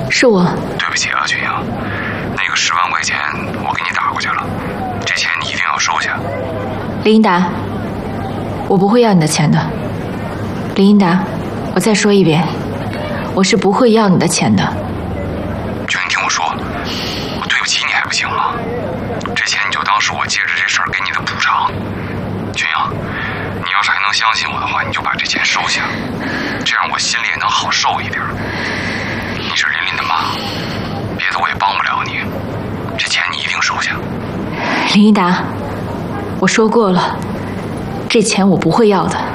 是我。 对不起啊，君阳，那个10万块钱我给你打过去了，这钱你一定要收下。 林英达，我不会要你的钱的。林英达，我再说一遍，我是不会要你的钱的。 君，你听我说，我对不起你还不行吗？这钱你就当是我借着这事儿给你的补偿。君阳，你要是还能相信我的话，你就把这钱收下，这样我心里也能好受一点。你是琳琳的妈，别的我也帮不了你，这钱你一定收下。 林英达，我说过了，这钱我不会要的。